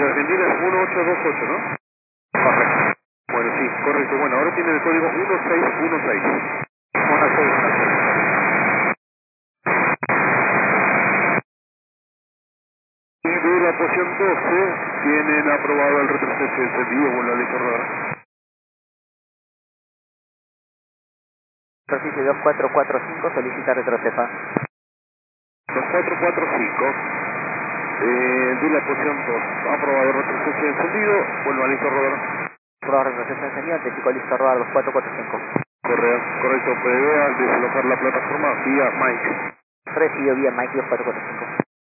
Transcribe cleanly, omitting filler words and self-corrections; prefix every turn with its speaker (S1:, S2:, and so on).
S1: Argentina es 1828, ¿no?
S2: Correcto.
S1: Bueno, sí, correcto. Bueno, ahora tiene el código 1616.
S2: 1616.
S1: Y de la posición 12 tienen aprobado el retroceso y encendido, vuelvo a listo rodar.
S2: Superficie 2445 solicita retroceso.
S1: 2445. De la posición 2, aprobado el retroceso y encendido, vuelvo a listo rodar.
S2: Prueba retroceso encendido, anticiclo listo a rodar 2445.
S1: Correcto, prevea desalojar la plataforma vía Mike.
S2: Recibido vía Mike 2445.